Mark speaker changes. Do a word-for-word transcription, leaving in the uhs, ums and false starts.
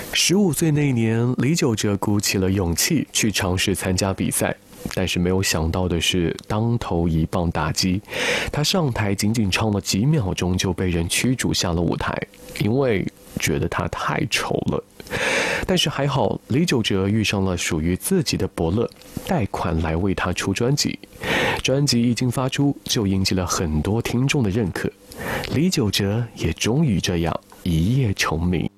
Speaker 1: 十五岁那年，李玖哲鼓起了勇气去尝试参加比赛，但是没有想到的是，当头一棒打击，他上台仅仅唱了几秒钟就被人驱逐下了舞台，因为觉得他太丑了。但是还好，李玖哲遇上了属于自己的伯乐，贷款来为他出专辑。专辑一经发出，就引起了很多听众的认可，李玖哲也终于这样一夜成名。